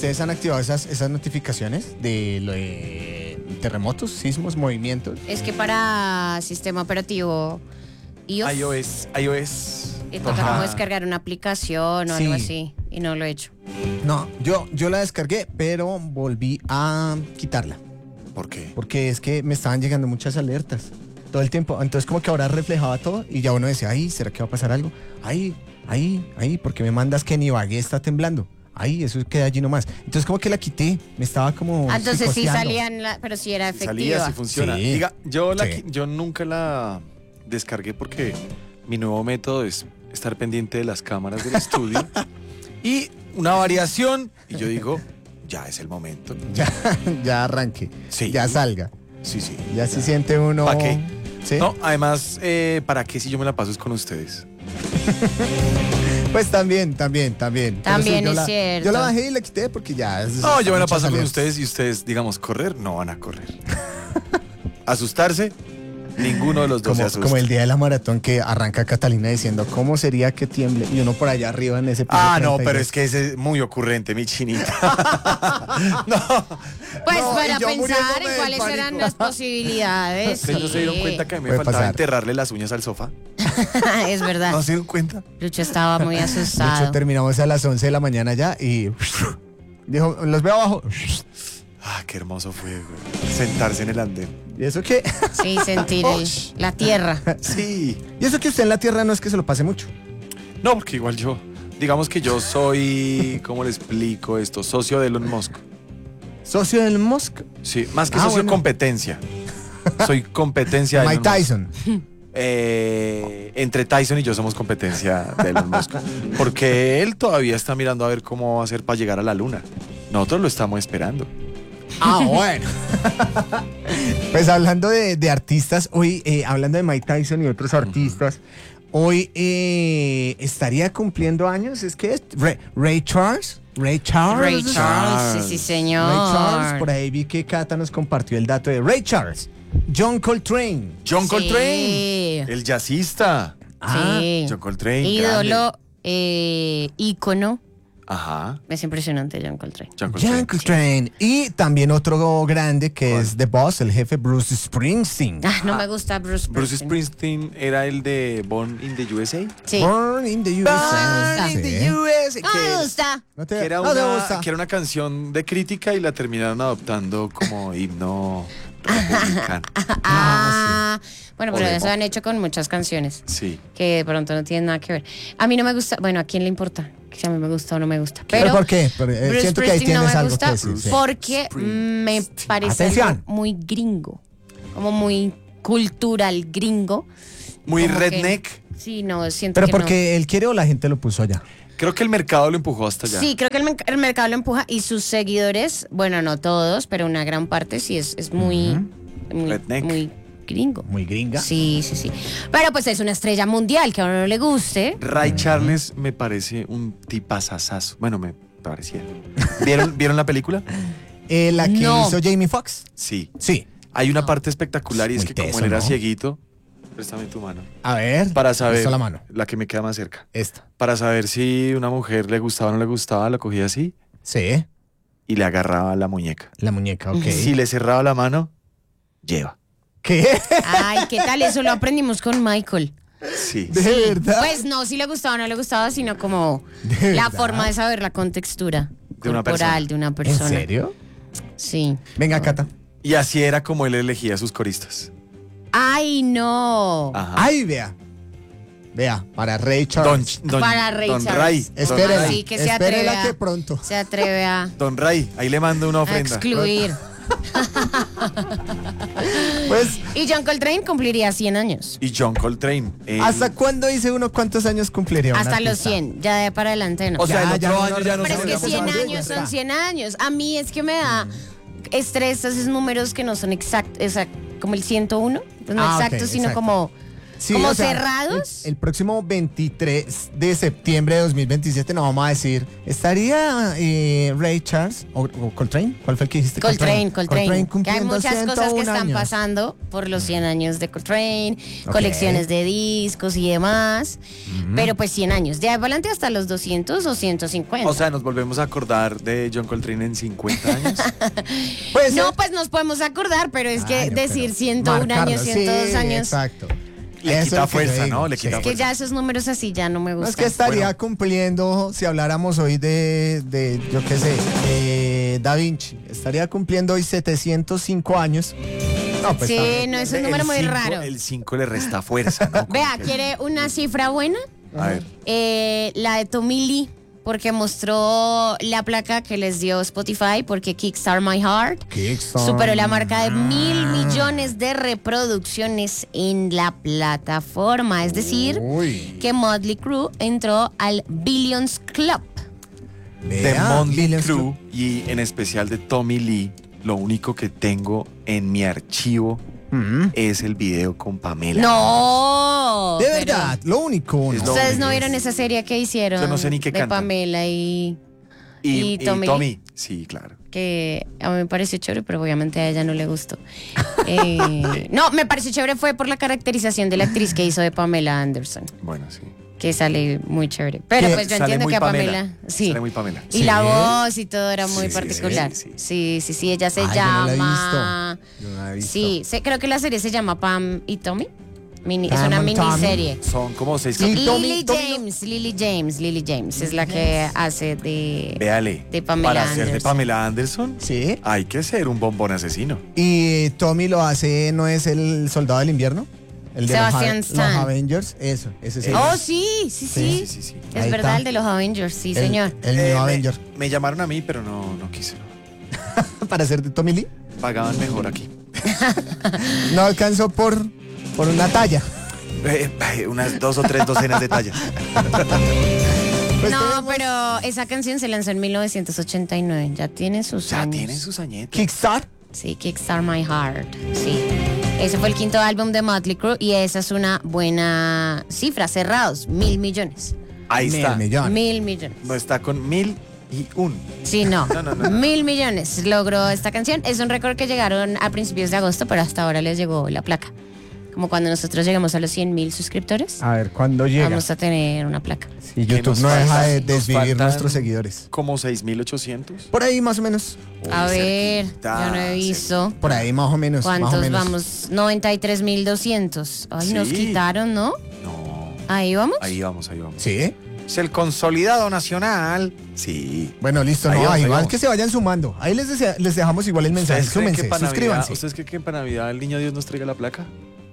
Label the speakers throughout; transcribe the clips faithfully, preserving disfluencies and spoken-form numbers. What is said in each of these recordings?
Speaker 1: ¿Ustedes han activado esas, esas notificaciones de lo de terremotos, sismos, movimientos?
Speaker 2: Es que para sistema operativo iOS,
Speaker 3: iOS, iOS.
Speaker 2: y toca
Speaker 1: Ajá.
Speaker 2: como descargar una aplicación o
Speaker 1: Sí.
Speaker 2: algo así, y no lo he hecho.
Speaker 1: No, yo, yo la descargué, pero volví a quitarla.
Speaker 3: ¿Por qué?
Speaker 1: Porque es que me estaban llegando muchas alertas todo el tiempo. Entonces como que ahora reflejaba todo y ya uno decía, ay, ¿será que va a pasar algo? Ay, ay, ay, ¿por qué me mandas que ni Ibagué está temblando? Ay, eso queda allí nomás. Entonces como que la quité, me estaba como
Speaker 2: Ah, entonces sí
Speaker 1: psicoseando.
Speaker 2: salían, la- pero sí era efectiva.
Speaker 3: Salía, sí funciona.
Speaker 1: Sí.
Speaker 3: Diga, yo, la,
Speaker 1: Sí.
Speaker 3: qui- yo nunca la descargué porque mi nuevo método es estar pendiente de las cámaras del estudio y una variación. Y yo digo, ya es el momento.
Speaker 1: Ya, ya arranque,
Speaker 3: Sí.
Speaker 1: ya salga,
Speaker 3: Sí, sí.
Speaker 1: ya se siente uno...
Speaker 3: ¿Pa' qué?
Speaker 1: ¿Sí?
Speaker 3: No, además, eh, ¿para qué si yo me la paso es con ustedes?
Speaker 1: Pues también, también, también. Pero
Speaker 2: También
Speaker 1: yo
Speaker 2: es
Speaker 1: la-
Speaker 2: cierto.
Speaker 1: Yo la bajé y la quité porque ya... es-
Speaker 3: No, yo me la
Speaker 1: muchas
Speaker 3: paso con
Speaker 1: alertas.
Speaker 3: ustedes y ustedes, digamos, correr, no van a correr. Asustarse, ninguno de los dos se
Speaker 1: Como,
Speaker 3: asusta.
Speaker 1: como el día de la maratón que arranca Catalina diciendo, ¿cómo sería que tiemble? Y uno por allá arriba en ese piso
Speaker 3: Ah, no,
Speaker 1: treinta y
Speaker 3: pero
Speaker 1: dos.
Speaker 3: es que ese es muy ocurrente, mi chinita. no.
Speaker 2: Pues
Speaker 1: No,
Speaker 2: para
Speaker 1: y yo
Speaker 2: pensar
Speaker 1: muriéndome
Speaker 2: en
Speaker 1: del
Speaker 2: cuáles
Speaker 1: pánico.
Speaker 2: eran las posibilidades.
Speaker 3: ¿Ustedes no se dieron
Speaker 2: sí.
Speaker 3: cuenta que a mí me
Speaker 1: Puede
Speaker 3: faltaba
Speaker 1: pasar.
Speaker 3: enterrarle las uñas al sofá?
Speaker 2: Es verdad.
Speaker 3: ¿No se dieron cuenta?
Speaker 2: Lucho estaba muy
Speaker 1: De hecho,
Speaker 2: asustado.
Speaker 1: terminamos a las once de la mañana ya y dijo, los veo abajo.
Speaker 3: Ah, qué hermoso fue, güey. Sentarse en el andén.
Speaker 1: ¿Y eso qué?
Speaker 2: Sí, sentir el- la tierra.
Speaker 3: Sí.
Speaker 1: Y eso que usted en la tierra no es que se lo pase mucho.
Speaker 3: No, porque igual yo, digamos que yo soy, ¿cómo le explico esto? Socio de Elon Musk.
Speaker 1: Socio del Musk.
Speaker 3: Sí, más que
Speaker 1: Ah,
Speaker 3: socio,
Speaker 1: bueno.
Speaker 3: competencia. Soy competencia de
Speaker 1: Mike
Speaker 3: Elon Musk.
Speaker 1: Tyson.
Speaker 3: Eh, entre Tyson y yo somos competencia de Elon Musk. Porque él todavía está mirando a ver cómo va a hacer para llegar a la luna. Nosotros lo estamos esperando.
Speaker 1: Ah, bueno. Pues hablando de, de artistas, hoy, eh, hablando de Mike Tyson y otros artistas, hoy eh, estaría cumpliendo años, es que es Ray, Ray Charles. Ray Charles.
Speaker 2: Ray Charles, sí, sí, señor.
Speaker 1: Ray Charles, por ahí vi que Cata nos compartió el dato de Ray Charles. John Coltrane.
Speaker 3: John
Speaker 2: Sí.
Speaker 3: Coltrane, el jazzista.
Speaker 1: Ah,
Speaker 2: Sí.
Speaker 3: John Coltrane.
Speaker 2: Ídolo,
Speaker 3: grande.
Speaker 2: eh, ícono.
Speaker 3: Ajá.
Speaker 2: Es impresionante John Coltrane.
Speaker 3: John Coltrane.
Speaker 1: John Coltrane. Y también otro grande que
Speaker 3: ¿Cuál?
Speaker 1: es The Boss, el jefe Bruce Springsteen.
Speaker 2: Ah, no me gusta Bruce
Speaker 3: Bruce
Speaker 2: Springsteen.
Speaker 3: Springsteen era el de Born in the U S A.
Speaker 2: Sí.
Speaker 1: Born in the U S A.
Speaker 2: Born in
Speaker 1: Sí.
Speaker 3: the U S A.
Speaker 2: No me gusta.
Speaker 1: No te,
Speaker 3: Que era,
Speaker 1: no te
Speaker 3: una,
Speaker 1: gusta.
Speaker 3: que era una canción de crítica y la terminaron adoptando como himno republicano.
Speaker 2: Ah, bueno, pero
Speaker 3: O de
Speaker 2: eso
Speaker 3: pop.
Speaker 2: han hecho con muchas canciones
Speaker 3: Sí.
Speaker 2: que de pronto no tienen nada que ver. A mí no me gusta, bueno, ¿a quién le importa? Que si a mí me gusta o no me gusta.
Speaker 1: ¿Pero
Speaker 2: Pero
Speaker 1: por qué? Pero, eh,
Speaker 2: Bruce
Speaker 1: siento que ahí
Speaker 2: Springsteen no
Speaker 1: tienes
Speaker 2: me
Speaker 1: algo
Speaker 2: gusta
Speaker 1: que decir. sí.
Speaker 2: porque
Speaker 3: Springsteen.
Speaker 2: me parece
Speaker 1: Atención.
Speaker 2: algo muy gringo, como muy cultural gringo.
Speaker 3: Muy
Speaker 2: Como que-
Speaker 3: redneck.
Speaker 2: Sí, no, siento
Speaker 1: Pero
Speaker 2: que no.
Speaker 1: porque él quiere o la gente lo puso allá.
Speaker 3: Creo que el mercado lo empujó hasta allá.
Speaker 2: Sí, creo que el, men- el mercado lo empuja y sus seguidores, bueno, no todos, pero una gran parte sí es, es muy, muy,
Speaker 3: Redneck.
Speaker 2: muy gringo.
Speaker 1: Muy gringa.
Speaker 2: Sí, sí, sí. Pero pues es una estrella mundial que a uno no le guste.
Speaker 3: Ray Charles me parece un tipazazazo. Bueno, me parecía. ¿Vieron, ¿vieron la película?
Speaker 1: Eh, la que
Speaker 2: No.
Speaker 1: hizo Jamie Foxx.
Speaker 3: Sí.
Speaker 1: Sí.
Speaker 3: Hay una parte espectacular y es
Speaker 1: Muy
Speaker 3: que como
Speaker 1: teso,
Speaker 3: él era
Speaker 1: ¿no?
Speaker 3: cieguito, préstame tu mano.
Speaker 1: A ver.
Speaker 3: Para saber,
Speaker 1: Presta la mano.
Speaker 3: la que me queda más cerca.
Speaker 1: Esta.
Speaker 3: Para saber si una mujer le gustaba o no le gustaba, la cogía así
Speaker 1: Sí.
Speaker 3: y le agarraba la muñeca.
Speaker 1: La muñeca, ok.
Speaker 3: Si le cerraba la mano, lleva.
Speaker 1: ¿Qué?
Speaker 2: Ay, ¿qué tal? Eso lo aprendimos con Michael.
Speaker 3: Sí.
Speaker 1: ¿De verdad?
Speaker 2: Pues no si le gustaba o no le gustaba, sino como
Speaker 1: ¿De
Speaker 2: la
Speaker 1: verdad?
Speaker 2: forma de saber la contextura
Speaker 3: De una
Speaker 2: corporal
Speaker 3: persona.
Speaker 2: de una
Speaker 1: ¿En
Speaker 2: persona.
Speaker 1: serio?
Speaker 2: Sí.
Speaker 1: Venga, Cata.
Speaker 3: Y así era como él elegía a sus coristas.
Speaker 2: Ay, no.
Speaker 3: Ajá.
Speaker 1: Ay, vea. Vea, para Ray
Speaker 3: Don,
Speaker 1: Charles.
Speaker 3: don,
Speaker 2: Para Ray
Speaker 3: don
Speaker 2: Charles.
Speaker 3: Ray. Don
Speaker 1: Espérela.
Speaker 2: Sí, que se
Speaker 1: Espérela
Speaker 2: atreve a-
Speaker 1: que pronto.
Speaker 2: Se atreve a,
Speaker 3: Don Ray, ahí le mando una
Speaker 2: a
Speaker 3: ofrenda.
Speaker 2: excluir.
Speaker 1: Pues,
Speaker 2: Y John Coltrane cumpliría cien años.
Speaker 3: Y John Coltrane. él-
Speaker 1: ¿hasta cuándo dice uno cuántos años cumpliría un
Speaker 2: Hasta los
Speaker 1: artista?
Speaker 2: cien, ya de para adelante no.
Speaker 3: O sea,
Speaker 1: Ya,
Speaker 3: el
Speaker 1: ya
Speaker 3: otro
Speaker 1: no,
Speaker 3: año
Speaker 1: no,
Speaker 3: ya no
Speaker 2: Pero es
Speaker 3: se
Speaker 2: que
Speaker 3: volvió a
Speaker 2: cien
Speaker 3: pasar.
Speaker 2: años son cien años. A mí es que me da estrés esos números que no son exactos, como el ciento uno, pues no
Speaker 1: Ah, ok,
Speaker 2: exactos, sino
Speaker 1: exacto.
Speaker 2: como
Speaker 1: Sí,
Speaker 2: ¿Como
Speaker 1: o sea,
Speaker 2: cerrados?
Speaker 1: El, el próximo veintitrés de septiembre de dos mil veintisiete nos vamos a decir, ¿estaría eh, Ray Charles o, o Coltrane? ¿Cuál fue el que dijiste?
Speaker 2: Coltrane, Coltrane. Que hay
Speaker 1: cumpliendo
Speaker 2: muchas cosas que
Speaker 1: ciento uno
Speaker 2: están
Speaker 1: años.
Speaker 2: pasando por los cien años de Coltrane,
Speaker 1: Ok.
Speaker 2: colecciones de discos y demás. Pero pues cien años. De ahí para adelante hasta los doscientos o ciento cincuenta.
Speaker 3: O sea, nos volvemos a acordar de John Coltrane en cincuenta años.
Speaker 1: Puede ser.
Speaker 2: no, pues nos podemos acordar, pero es que
Speaker 1: Ay, no,
Speaker 2: decir
Speaker 1: pero
Speaker 2: ciento uno
Speaker 1: marcarlo,
Speaker 2: años, ciento dos
Speaker 1: sí,
Speaker 2: años.
Speaker 1: Exacto.
Speaker 3: Le
Speaker 1: Eso
Speaker 3: quita
Speaker 1: es lo que
Speaker 3: fuerza,
Speaker 1: yo digo,
Speaker 3: ¿no? Le
Speaker 1: sí.
Speaker 3: quita
Speaker 2: Es que ya esos números así ya no me
Speaker 1: No,
Speaker 2: gustan.
Speaker 1: es que estaría
Speaker 3: Bueno.
Speaker 1: cumpliendo, si habláramos hoy de, de yo qué sé, eh, Da Vinci, estaría cumpliendo hoy setecientos cinco años. No, pues
Speaker 2: Sí,
Speaker 1: está-
Speaker 2: no, es un
Speaker 3: El
Speaker 2: número muy
Speaker 3: cinco-
Speaker 2: raro.
Speaker 3: El cinco le resta fuerza, ¿no? Como
Speaker 2: Vea,
Speaker 3: que-
Speaker 2: ¿quiere una cifra buena?
Speaker 3: A ver.
Speaker 2: Eh, la de Tommy Lee, porque mostró la placa que les dio Spotify, porque Kickstart My Heart
Speaker 1: Kickstart.
Speaker 2: superó la marca de mil millones de reproducciones en la plataforma. Es decir,
Speaker 1: Uy.
Speaker 2: que Motley Crue entró al Billions Club.
Speaker 3: De
Speaker 1: Vea,
Speaker 3: Motley
Speaker 1: Billions
Speaker 3: Crue
Speaker 1: Club.
Speaker 3: y en especial de Tommy Lee, lo único que tengo en mi archivo
Speaker 1: Mm.
Speaker 3: es el video con Pamela.
Speaker 2: No.
Speaker 1: De
Speaker 2: pero
Speaker 1: verdad, lo único.
Speaker 3: Es
Speaker 1: ¿no?
Speaker 3: lo
Speaker 2: ¿Ustedes
Speaker 3: único.
Speaker 2: no vieron esa serie que hicieron?
Speaker 3: Yo no sé ni qué
Speaker 2: de
Speaker 3: cantan.
Speaker 2: Pamela y
Speaker 3: Y,
Speaker 2: ¿Y
Speaker 3: y
Speaker 2: Tommy
Speaker 3: Tommy,
Speaker 2: Lee?
Speaker 3: sí, claro.
Speaker 2: que a mí me pareció chévere, pero obviamente a ella no le gustó. Eh, no, me pareció chévere fue por la caracterización de la actriz que hizo de Pamela Anderson,
Speaker 3: Bueno, sí.
Speaker 2: que sale muy chévere. Pero
Speaker 1: Que
Speaker 2: pues yo
Speaker 3: Sale
Speaker 2: entiendo
Speaker 3: muy
Speaker 2: que a Pamela,
Speaker 3: Pamela.
Speaker 2: sí.
Speaker 3: Sale muy Pamela.
Speaker 2: Y
Speaker 1: Sí.
Speaker 2: la voz y todo era muy
Speaker 3: Sí,
Speaker 2: particular.
Speaker 3: sí, sí.
Speaker 2: Sí, sí, sí, ella se
Speaker 1: Ay, yo no la he
Speaker 2: llama.
Speaker 1: visto. Yo no la he visto.
Speaker 2: Sí, sé- creo que la serie se llama Pam y Tommy. Mini- es
Speaker 1: Pam
Speaker 2: una
Speaker 1: and Tommy.
Speaker 2: miniserie.
Speaker 3: Son como seis
Speaker 1: Y
Speaker 3: capítulos.
Speaker 1: Tommy-
Speaker 2: Lily
Speaker 1: Tommy no-
Speaker 2: James, Lily James, Lily James es la que hace de.
Speaker 3: Véale.
Speaker 2: De Pamela
Speaker 3: Para ser de
Speaker 2: Anderson.
Speaker 3: Pamela Anderson,
Speaker 1: Sí.
Speaker 3: hay que ser un bombón asesino.
Speaker 1: Y Tommy lo hace, ¿no es el soldado del invierno? El de los,
Speaker 2: Sebastián
Speaker 1: Ave- los
Speaker 2: Stan.
Speaker 1: Avengers. Eso, ese es el.
Speaker 2: Oh, sí, sí, sí.
Speaker 3: Sí, sí, sí.
Speaker 2: Es
Speaker 1: Ahí
Speaker 2: verdad,
Speaker 1: está.
Speaker 2: el de los Avengers, sí,
Speaker 1: el-
Speaker 2: señor.
Speaker 1: El
Speaker 3: Eh,
Speaker 1: new
Speaker 3: me-
Speaker 1: Avenger.
Speaker 3: Me, llamaron a mí, pero no, no quise.
Speaker 1: Para ser de Tommy Lee.
Speaker 3: Pagaban mejor aquí.
Speaker 1: No alcanzó por, por una talla.
Speaker 3: Eh, eh, unas dos o tres docenas de tallas.
Speaker 1: Pues
Speaker 2: No,
Speaker 1: tenemos
Speaker 2: pero esa canción se lanzó en mil novecientos ochenta y nueve. Ya tiene sus
Speaker 3: Ya
Speaker 2: años.
Speaker 3: tienen sus añetos.
Speaker 1: Kickstart.
Speaker 2: Sí, Kickstart My Heart. Sí. Ese fue el quinto álbum de Motley Crue y esa es una buena cifra. Cerrados, mil millones.
Speaker 3: Ahí
Speaker 1: Mil
Speaker 3: está.
Speaker 1: millones.
Speaker 2: Mil millones.
Speaker 3: No está con mil y un.
Speaker 2: Sí, no.
Speaker 3: No, no, no, no.
Speaker 2: Mil millones logró esta canción. Es un récord que llegaron a principios de agosto, pero hasta ahora les llegó la placa. Como cuando nosotros llegamos a los cien mil suscriptores,
Speaker 1: A ver, ¿cuándo llega?
Speaker 2: vamos a tener una placa.
Speaker 1: Si
Speaker 3: Que
Speaker 1: YouTube
Speaker 3: nos
Speaker 1: no deja
Speaker 3: falta-
Speaker 1: de
Speaker 3: nos
Speaker 1: desvivir
Speaker 3: faltan
Speaker 1: nuestros seguidores.
Speaker 3: Como seis mil ochocientos.
Speaker 1: Por ahí más o menos.
Speaker 2: A
Speaker 3: Uy,
Speaker 2: ver,
Speaker 3: cerquita,
Speaker 2: yo no he visto.
Speaker 1: Por ahí más o menos. más o
Speaker 2: ¿Cuántos
Speaker 1: menos.
Speaker 2: vamos? noventa y tres mil doscientos. Ay, nos
Speaker 3: Sí.
Speaker 2: quitaron, ¿no?
Speaker 3: No.
Speaker 2: Ahí vamos.
Speaker 3: Ahí vamos, ahí vamos.
Speaker 1: Sí.
Speaker 3: Es el consolidado nacional. Sí.
Speaker 1: Bueno, listo.
Speaker 3: Ahí
Speaker 1: No,
Speaker 3: vamos, ahí
Speaker 1: igual
Speaker 3: vamos.
Speaker 1: que se vayan sumando. Ahí les, desea- les dejamos igual el mensaje.
Speaker 3: ¿Ustedes creen, que
Speaker 1: Súmense,
Speaker 3: para Navidad,
Speaker 1: suscríbanse.
Speaker 3: ¿Ustedes creen que para Navidad el niño Dios nos traiga la placa?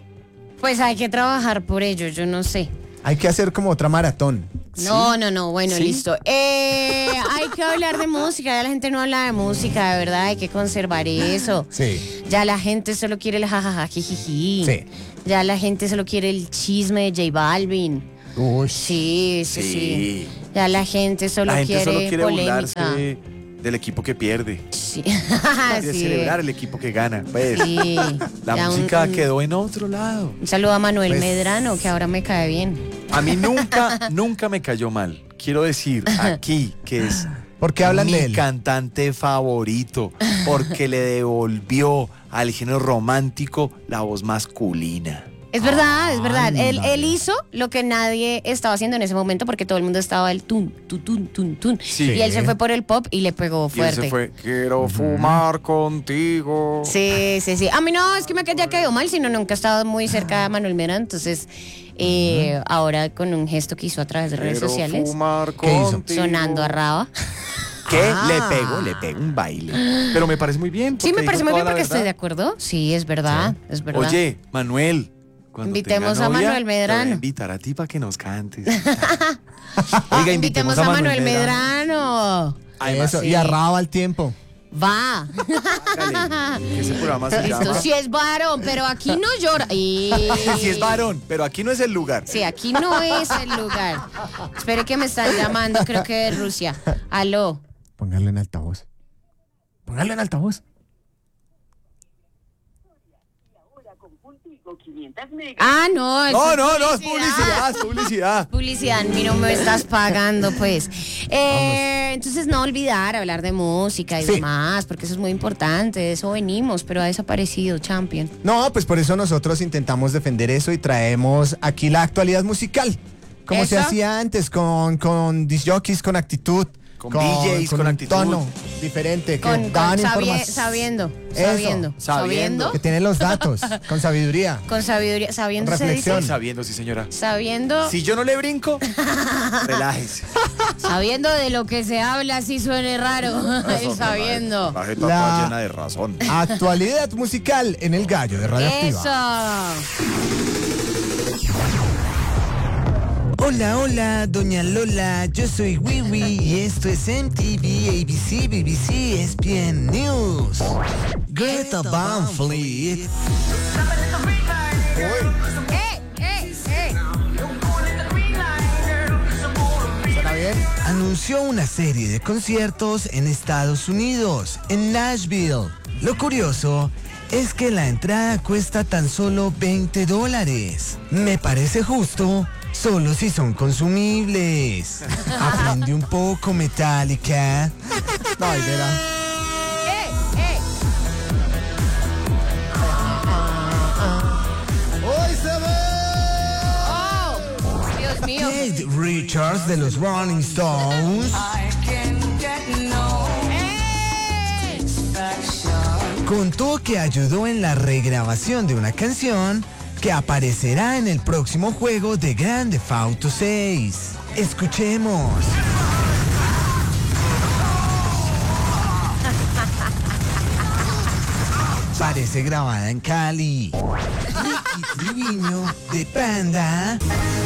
Speaker 2: Pues hay que trabajar por ello, yo no sé.
Speaker 1: Hay que hacer como otra maratón.
Speaker 2: No, no, no, bueno,
Speaker 3: ¿Sí?
Speaker 2: listo. Eh, hay que hablar de música, ya la gente no habla de música, de verdad, hay que conservar eso.
Speaker 1: Sí.
Speaker 2: Ya la gente solo quiere el jajaja, jijiji.
Speaker 1: Sí.
Speaker 2: Ya la gente solo quiere el chisme de J Balvin.
Speaker 1: Uy.
Speaker 2: Sí, sí, sí.
Speaker 3: Sí.
Speaker 2: Ya la gente solo
Speaker 3: La gente
Speaker 2: quiere
Speaker 3: solo quiere
Speaker 2: polémica.
Speaker 3: burlarse del equipo que pierde.
Speaker 2: Sí.
Speaker 3: Quiere
Speaker 2: Sí.
Speaker 3: celebrar el equipo que gana. Pues,
Speaker 2: Sí.
Speaker 3: la
Speaker 2: Ya un-
Speaker 3: música
Speaker 2: un-
Speaker 3: quedó en otro lado.
Speaker 2: Un saludo a Manuel
Speaker 3: Pues-
Speaker 2: Medrano, que ahora me cae bien.
Speaker 3: A mí nunca, nunca me cayó mal. Quiero decir aquí que es
Speaker 1: ¿Por qué hablan
Speaker 3: mi
Speaker 1: de él?
Speaker 3: cantante favorito, porque le devolvió al género romántico la voz masculina.
Speaker 2: Es verdad, es verdad. Él,
Speaker 1: Ándale.
Speaker 2: él hizo lo que nadie estaba haciendo en ese momento porque todo el mundo estaba el tun, tun, tun, tun, tun.
Speaker 3: Sí.
Speaker 2: Y él se fue por el pop y le pegó
Speaker 3: Y él
Speaker 2: fuerte.
Speaker 3: se fue, quiero fumar contigo.
Speaker 2: Sí, sí, sí. A mí no, es que me haya caído mal, sino nunca he estado muy cerca de Manuel Medrano. Entonces, eh, ahora con un gesto que hizo a través de redes
Speaker 3: Quiero
Speaker 2: sociales,
Speaker 3: fumar
Speaker 1: ¿Qué hizo?
Speaker 3: contigo.
Speaker 2: sonando a Raba.
Speaker 3: ¿Qué?
Speaker 1: Ah.
Speaker 3: Le pegó, le pegó un baile. Pero me parece muy bien.
Speaker 2: Sí,
Speaker 3: porque
Speaker 2: me parece
Speaker 3: dijo
Speaker 2: muy bien
Speaker 3: toda la
Speaker 2: porque estoy de
Speaker 3: verdad.
Speaker 2: acuerdo. Sí, es verdad, es verdad.
Speaker 3: Oye, Manuel. cuando
Speaker 2: Invitemos
Speaker 3: tenga
Speaker 2: a
Speaker 3: novia,
Speaker 2: Manuel Medrano.
Speaker 3: te voy a invitar a ti para que nos cantes. Oiga,
Speaker 2: invitemos a Manuel Medrano.
Speaker 3: Además,
Speaker 1: Eso,
Speaker 2: sí.
Speaker 1: y arraba al tiempo.
Speaker 2: Va.
Speaker 3: hágale, que ese programa se
Speaker 2: Esto
Speaker 3: llama
Speaker 2: sí es varón, pero aquí no llora. Y...
Speaker 3: Si es varón, pero aquí no es el lugar.
Speaker 2: Sí, aquí no es el lugar. Espere que me están llamando, creo que de Rusia. Aló.
Speaker 1: Póngalo en altavoz. Póngalo en altavoz.
Speaker 4: quinientas megas.
Speaker 2: Ah, no. eso
Speaker 3: No,
Speaker 2: es
Speaker 3: no, no, es publicidad, es publicidad.
Speaker 2: Publicidad, a mí no me estás pagando, pues. Eh, entonces, no olvidar hablar de música y
Speaker 1: Sí.
Speaker 2: demás, porque eso es muy importante. De eso venimos, pero ha desaparecido, Champion.
Speaker 1: No, pues por eso nosotros intentamos defender eso y traemos aquí la actualidad musical. Como se
Speaker 2: ¿Eso?
Speaker 1: hacía antes, con, con disc jockeys, con actitud.
Speaker 3: Con D Js, con
Speaker 1: un
Speaker 3: actitud.
Speaker 1: tono diferente, que
Speaker 2: Con,
Speaker 1: daban
Speaker 2: con sabie-
Speaker 1: información.
Speaker 2: sabiendo,
Speaker 1: Eso,
Speaker 2: sabiendo,
Speaker 3: sabiendo.
Speaker 1: Que tienen los datos, con sabiduría.
Speaker 2: Con sabiduría, sabiendo
Speaker 1: Con
Speaker 2: se dice.
Speaker 1: reflexión.
Speaker 3: Sabiendo, sí, señora.
Speaker 2: Sabiendo,
Speaker 3: Si yo no le brinco, relájese.
Speaker 2: sabiendo de lo que se habla, si suene raro. El sabiendo.
Speaker 3: La jeta
Speaker 1: La-
Speaker 3: está llena de razón.
Speaker 1: Actualidad musical en el gallo de Radioactiva.
Speaker 2: Eso.
Speaker 5: Hola, hola, doña Lola, yo soy Wiwi y esto es M T V, A B C, B B C, E S P N News. Greta Van Fleet
Speaker 2: ¡Eh, eh, eh!
Speaker 1: ¿Suena bien?
Speaker 5: anunció una serie de conciertos en Estados Unidos, en Nashville. Lo curioso es que la entrada cuesta tan solo veinte dólares. Me parece justo, solo si son consumibles. Aprende un poco, Metallica.
Speaker 1: No, y verá.
Speaker 2: ¡Eh, eh!
Speaker 1: ¡Hoy se ve!
Speaker 2: ¡Oh! Dios mío.
Speaker 5: Kate Richards de los Rolling Stones
Speaker 2: ¡Eh!
Speaker 5: contó que ayudó en la regrabación de una canción que aparecerá en el próximo juego de Grand Theft Auto seis. Escuchemos. Parece grabada en Cali. Ricky Triviño de Panda